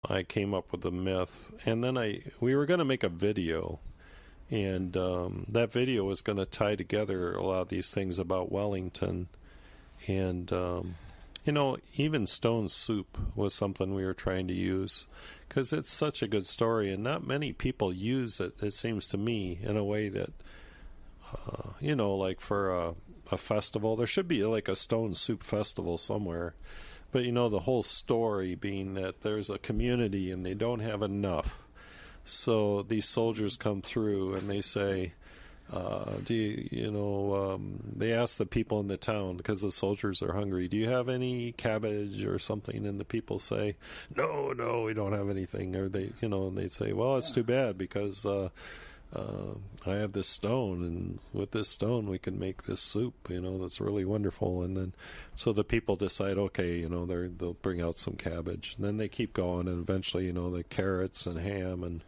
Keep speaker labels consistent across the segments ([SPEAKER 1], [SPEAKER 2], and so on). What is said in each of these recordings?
[SPEAKER 1] I came up with the myth, and then we were going to make a video, and that video was going to tie together a lot of these things about Wellington, and even Stone Soup was something we were trying to use because it's such a good story, and not many people use it. It seems to me in a way that like for a festival, there should be like a Stone Soup festival somewhere. But the whole story being that there's a community and they don't have enough. So these soldiers come through and they say, they ask the people in the town, because the soldiers are hungry, do you have any cabbage or something? And the people say, no, we don't have anything. Or and they say, well, it's too bad because I have this stone, and with this stone we can make this soup, that's really wonderful. And then so the people decide, okay, they'll bring out some cabbage, and then they keep going, and eventually the carrots and ham and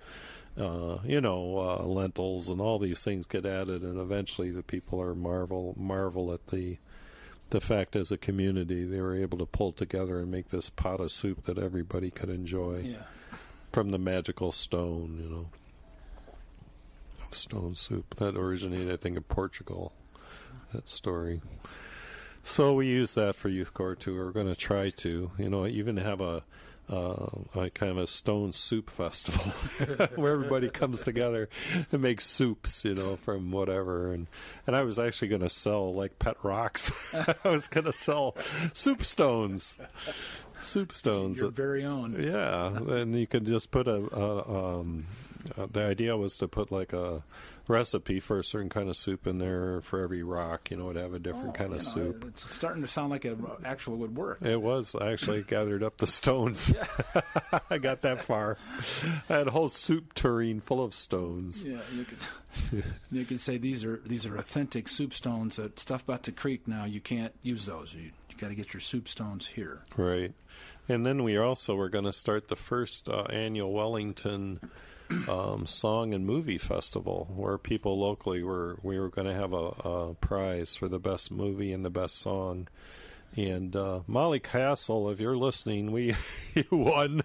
[SPEAKER 1] lentils and all these things get added, and eventually the people are marvel at the fact as a community they were able to pull together and make this pot of soup that everybody could enjoy from the magical stone. Stone Soup that originated, I think, in Portugal. That story. So we use that for Youth Corps too. We're going to try to, even have a kind of a Stone Soup festival where everybody comes together and makes soups, from whatever. And I was actually going to sell like pet rocks. I was going to sell soup stones. Your
[SPEAKER 2] very own.
[SPEAKER 1] Yeah, and you could just put the idea was to put like a recipe for a certain kind of soup in there for every rock. It'd have a different kind of soup.
[SPEAKER 2] It's starting to sound like it actually would work.
[SPEAKER 1] It was. I actually gathered up the stones. I got that far. I had a whole soup tureen full of stones.
[SPEAKER 2] Yeah, you could say these are authentic soup stones that stuff about the creek. Now you can't use those. You got to get your soup stones here.
[SPEAKER 1] Right. And then we also were going to start the first annual Wellington song and movie festival, where people locally we were going to have a prize for the best movie and the best song. And Molly Castle, if you're listening, you won.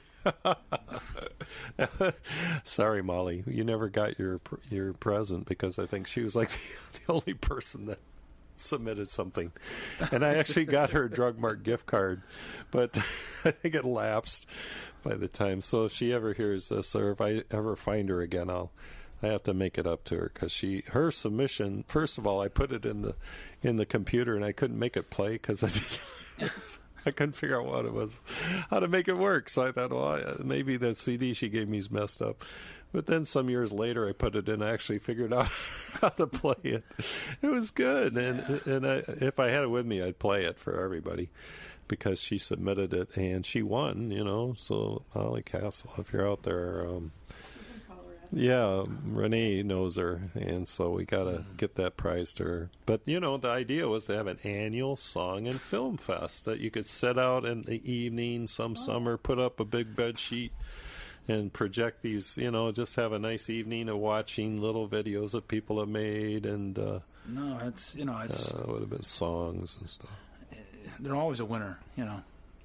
[SPEAKER 1] Sorry, Molly, you never got your present, because I think she was like the only person that submitted something, and I actually got her a Drug Mart gift card, but I think it lapsed by the time. So if she ever hears this, or if I ever find her again, I have to make it up to her, because her submission, first of all, I put it in the computer and I couldn't make it play because I couldn't figure out what it was, how to make it work. So I thought, well, maybe the CD she gave me is messed up. But then some years later, I put it in. I actually figured out how to play it. It was good, and if I had it with me, I'd play it for everybody, because she submitted it and she won. So Molly Castle, if you're out there, yeah, Renee knows her, and so we got to get that prize to her. But the idea was to have an annual song and film fest that you could set out in the evening, summer, put up a big bed sheet and project these, just have a nice evening of watching little videos that people have made, and
[SPEAKER 2] it's
[SPEAKER 1] it would have been songs and stuff.
[SPEAKER 2] They're always a winner,
[SPEAKER 1] Yeah.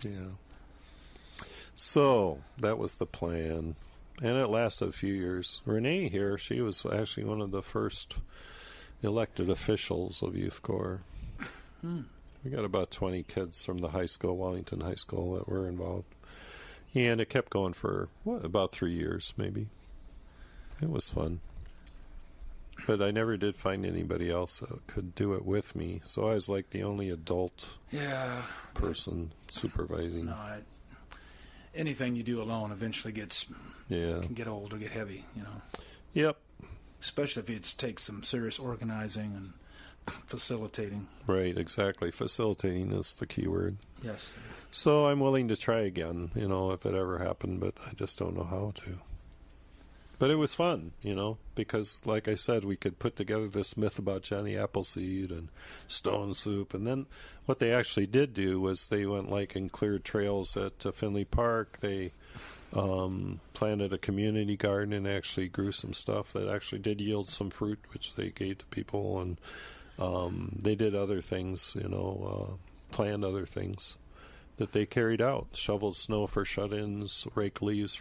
[SPEAKER 1] So that was the plan, and it lasted a few years. Renee here, she was actually one of the first elected officials of Youth Corps. We got about 20 kids from the high school, Wellington High School, that were involved. And it kept going for, about 3 years, maybe. It was fun. But I never did find anybody else that could do it with me. So I was like the only adult person supervising.
[SPEAKER 2] No, anything you do alone eventually can get old or get heavy,
[SPEAKER 1] Yep.
[SPEAKER 2] Especially if it takes some serious organizing and facilitating.
[SPEAKER 1] Right, exactly. Facilitating is the key word.
[SPEAKER 2] Yes.
[SPEAKER 1] So I'm willing to try again, if it ever happened, but I just don't know how to. But it was fun, because, like I said, we could put together this myth about Johnny Appleseed and Stone Soup. And then what they actually did do was they went and cleared trails at Finley Park. They planted a community garden and actually grew some stuff that actually did yield some fruit, which they gave to people. And they did other things, planned other things. that they carried out. Shovel snow for shut-ins, rake leaves